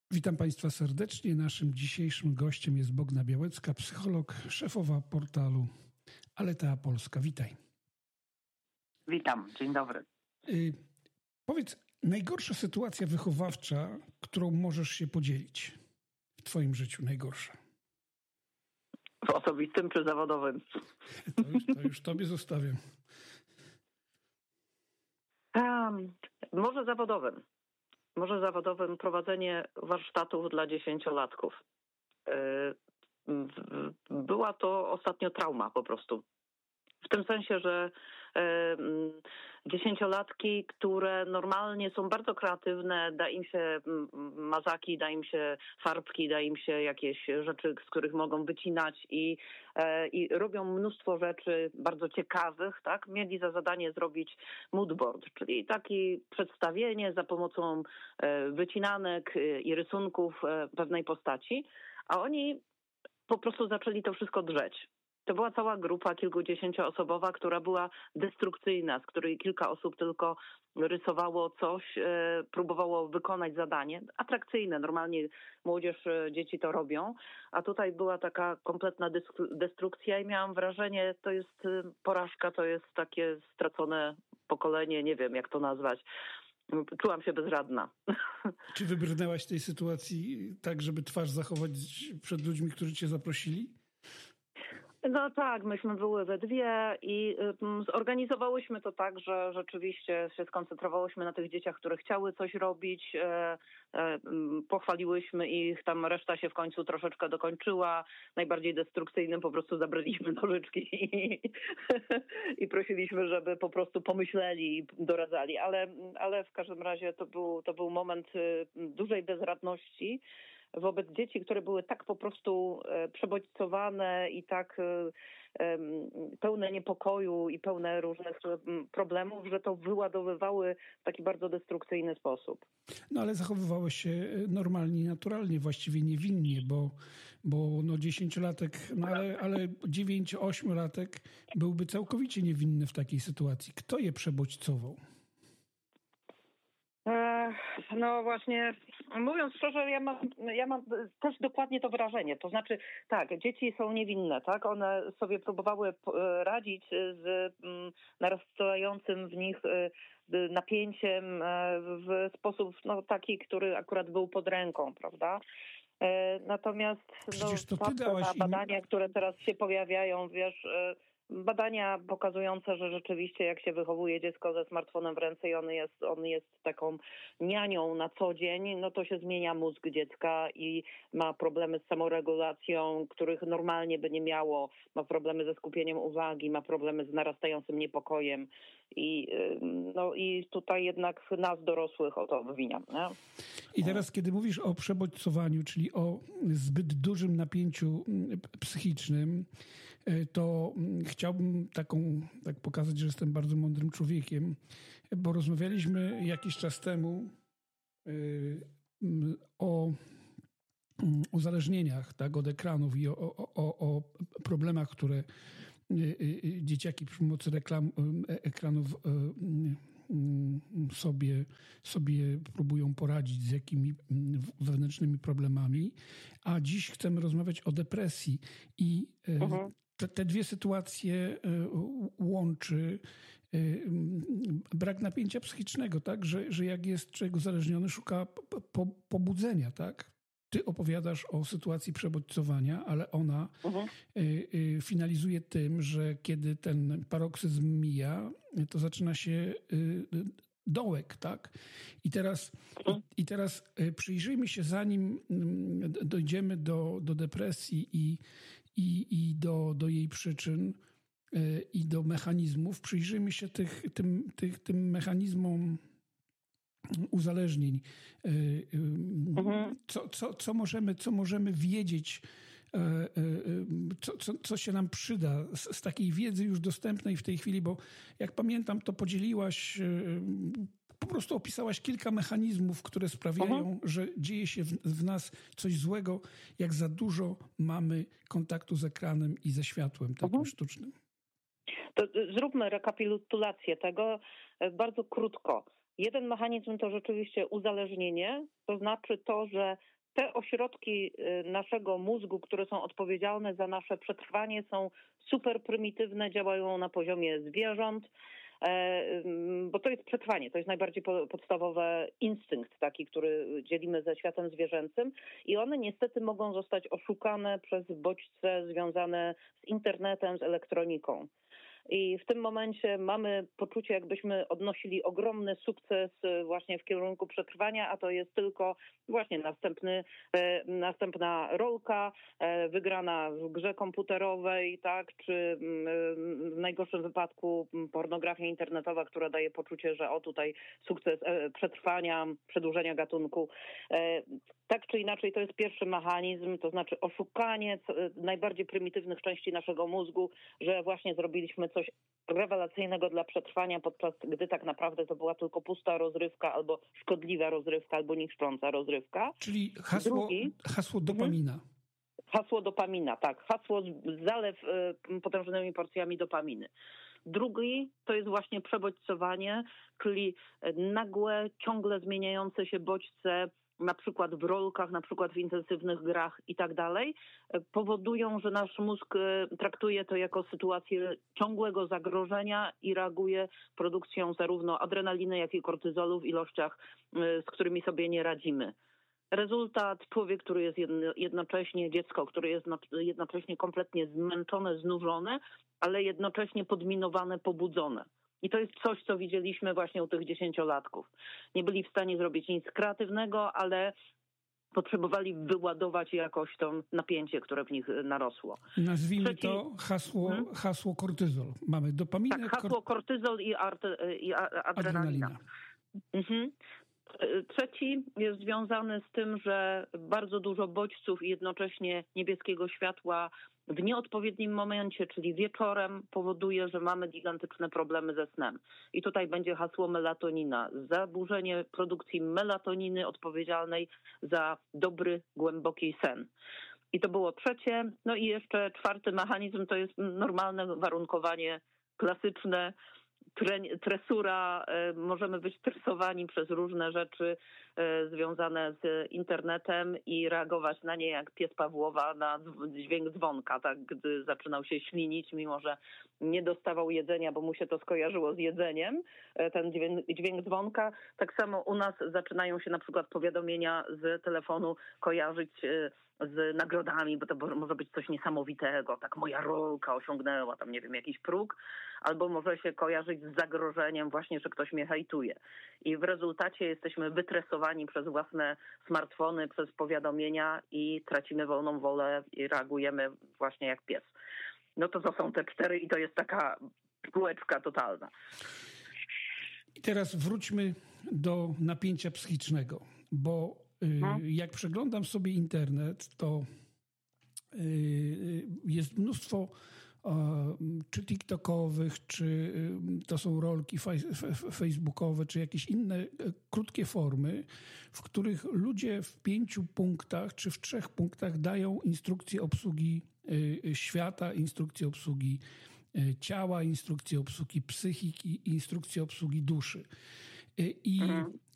Witam Państwa serdecznie. Naszym dzisiejszym gościem jest Bogna Białecka, psycholog, szefowa portalu Aletea Polska. Witaj. Witam, dzień dobry. Powiedz, najgorsza sytuacja wychowawcza, którą możesz się podzielić w Twoim życiu, najgorsza? W osobistym czy zawodowym? To już Tobie zostawiam. Może zawodowym prowadzenie warsztatów dla 10-latków. Była to ostatnio trauma po prostu. W tym sensie, że 10-latki, które normalnie są bardzo kreatywne, da im się mazaki, da im się farbki, da im się jakieś rzeczy, z których mogą wycinać i robią mnóstwo rzeczy bardzo ciekawych, tak? Mieli za zadanie zrobić moodboard, czyli takie przedstawienie za pomocą wycinanek i rysunków pewnej postaci, a oni po prostu zaczęli to wszystko drzeć. To była cała grupa kilkudziesięcioosobowa, która była destrukcyjna, z której kilka osób tylko rysowało coś, próbowało wykonać zadanie. Atrakcyjne, normalnie młodzież, dzieci to robią, a tutaj była taka kompletna destrukcja i miałam wrażenie, to jest porażka, to jest takie stracone pokolenie, nie wiem jak to nazwać. Czułam się bezradna. Czy wybrnęłaś z tej sytuacji tak, żeby twarz zachować przed ludźmi, którzy cię zaprosili? No tak, myśmy były we dwie i zorganizowałyśmy to tak, że rzeczywiście się skoncentrowałyśmy na tych dzieciach, które chciały coś robić, pochwaliłyśmy ich, tam reszta się w końcu troszeczkę dokończyła. Najbardziej destrukcyjnym po prostu zabraliśmy nożyczki i prosiliśmy, żeby po prostu pomyśleli i doradzali, ale w każdym razie to był moment dużej bezradności wobec dzieci, które były tak po prostu przebodźcowane i tak pełne niepokoju i pełne różnych problemów, że to wyładowywały w taki bardzo destrukcyjny sposób. No ale zachowywałeś się normalnie, naturalnie, właściwie niewinnie, bo 10-latek, no ale 9-8-latek byłby całkowicie niewinny w takiej sytuacji. Kto je przebodźcował? No właśnie, mówiąc szczerze, ja mam też dokładnie to wrażenie. To znaczy, tak, dzieci są niewinne, tak? One sobie próbowały radzić z narastającym w nich napięciem w sposób taki, który akurat był pod ręką, prawda? Natomiast badania, które teraz się pojawiają, wiesz, badania pokazujące, że rzeczywiście jak się wychowuje dziecko ze smartfonem w ręce i on jest taką nianią na co dzień, no to się zmienia mózg dziecka i ma problemy z samoregulacją, których normalnie by nie miało. Ma problemy ze skupieniem uwagi, ma problemy z narastającym niepokojem i tutaj jednak nas dorosłych o to obwiniam. Nie? I teraz, kiedy mówisz o przebodźcowaniu, czyli o zbyt dużym napięciu psychicznym, to chciałbym tak pokazać, że jestem bardzo mądrym człowiekiem, bo rozmawialiśmy jakiś czas temu o uzależnieniach, tak, od ekranów i o problemach, które dzieciaki przy pomocy ekranów sobie próbują poradzić z jakimi wewnętrznymi problemami, a dziś chcemy rozmawiać o depresji i te dwie sytuacje łączy brak napięcia psychicznego, tak, że jak jest człowiek uzależniony, szuka pobudzenia, tak? Ty opowiadasz o sytuacji przebodźcowania, ale ona finalizuje tym, że kiedy ten paroksyzm mija, to zaczyna się dołek, tak? I teraz przyjrzyjmy się, zanim dojdziemy do depresji i do jej przyczyn i do mechanizmów, przyjrzyjmy się tym mechanizmom uzależnień. Co możemy wiedzieć, co się nam przyda z takiej wiedzy już dostępnej w tej chwili, bo jak pamiętam, to podzieliłaś, po prostu opisałaś kilka mechanizmów, które sprawiają, że dzieje się w nas coś złego, jak za dużo mamy kontaktu z ekranem i ze światłem takim sztucznym. To zróbmy rekapitulację tego bardzo krótko. Jeden mechanizm to rzeczywiście uzależnienie, to znaczy to, że te ośrodki naszego mózgu, które są odpowiedzialne za nasze przetrwanie, są super prymitywne, działają na poziomie zwierząt, bo to jest przetrwanie, to jest najbardziej podstawowy instynkt taki, który dzielimy ze światem zwierzęcym i one niestety mogą zostać oszukane przez bodźce związane z internetem, z elektroniką. I w tym momencie mamy poczucie, jakbyśmy odnosili ogromny sukces właśnie w kierunku przetrwania, a to jest tylko właśnie następna rolka wygrana w grze komputerowej, tak, czy w najgorszym wypadku pornografia internetowa, która daje poczucie, że o tutaj sukces przetrwania, przedłużenia gatunku. Tak czy inaczej to jest pierwszy mechanizm, to znaczy oszukanie najbardziej prymitywnych części naszego mózgu, że właśnie zrobiliśmy coś rewelacyjnego dla przetrwania, podczas gdy tak naprawdę to była tylko pusta rozrywka, albo szkodliwa rozrywka, albo niszcząca rozrywka. Czyli hasło dopamina. Hasło dopamina, tak. Hasło zalew potężnymi porcjami dopaminy. Drugi to jest właśnie przebodźcowanie, czyli nagłe, ciągle zmieniające się bodźce, na przykład w rolkach, na przykład w intensywnych grach i tak dalej, powodują, że nasz mózg traktuje to jako sytuację ciągłego zagrożenia i reaguje produkcją zarówno adrenaliny, jak i kortyzolu w ilościach, z którymi sobie nie radzimy. Rezultat, człowiek, który jest jednocześnie, dziecko, które jest jednocześnie kompletnie zmęczone, znużone, ale jednocześnie podminowane, pobudzone. I to jest coś, co widzieliśmy właśnie u tych 10-latków. Nie byli w stanie zrobić nic kreatywnego, ale potrzebowali wyładować jakoś to napięcie, które w nich narosło. Nazwijmy to hasło kortyzol. Mamy dopaminę. Tak, hasło kortyzol i adrenalina. Mhm. Trzeci jest związany z tym, że bardzo dużo bodźców i jednocześnie niebieskiego światła w nieodpowiednim momencie, czyli wieczorem, powoduje, że mamy gigantyczne problemy ze snem. I tutaj będzie hasło melatonina. Zaburzenie produkcji melatoniny odpowiedzialnej za dobry, głęboki sen. I to było trzecie. No i jeszcze czwarty mechanizm to jest normalne warunkowanie klasyczne, tresura, możemy być stresowani przez różne rzeczy związane z internetem i reagować na nie jak pies Pawłowa na dźwięk dzwonka, tak, gdy zaczynał się ślinić, mimo że nie dostawał jedzenia, bo mu się to skojarzyło z jedzeniem, ten dźwięk dzwonka. Tak samo u nas zaczynają się na przykład powiadomienia z telefonu kojarzyć z nagrodami, bo to może być coś niesamowitego, tak moja rolka osiągnęła tam, nie wiem, jakiś próg, albo może się kojarzyć z zagrożeniem właśnie, że ktoś mnie hejtuje. I w rezultacie jesteśmy wytresowani przez własne smartfony, przez powiadomienia i tracimy wolną wolę i reagujemy właśnie jak pies. No to są te cztery i to jest taka kółeczka totalna. I teraz wróćmy do napięcia psychicznego, bo jak przeglądam sobie internet, to jest mnóstwo czy TikTokowych, czy to są rolki facebookowe, czy jakieś inne krótkie formy, w których ludzie w 5 punktach, czy w 3 punktach dają instrukcję obsługi świata, instrukcję obsługi ciała, instrukcję obsługi psychiki, instrukcję obsługi duszy. I